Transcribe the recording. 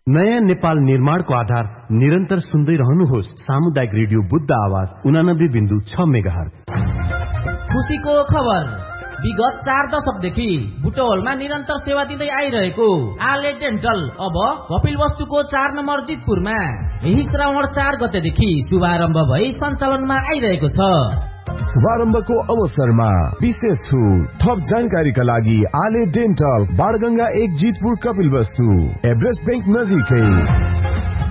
नयाँ नेपाल निर्माणको आधार निरन्तर सुन्दै रहनुहोस्। सामुदायिक रेडियो बुद्ध आवाज 89.6 मेगाहर्ज। खुशीको खबर, विगत 4 दशकदेखि बुटवलमा निरन्तर सेवा दिँदै आइरहेको आले डेन्टल अब कपिलवस्तुको 4 नम्बर जितपुरमा यही श्रावण 4 गतेदेखि शुभारम्भ भई सञ्चालनमा आइरहेको छ। शुभारम्भको अवसरमा विशेष छुट। थप जानकारीका लागि आले dental, Banganga 1 Jitpur, Kapilvastu, Everest bank नजिकै।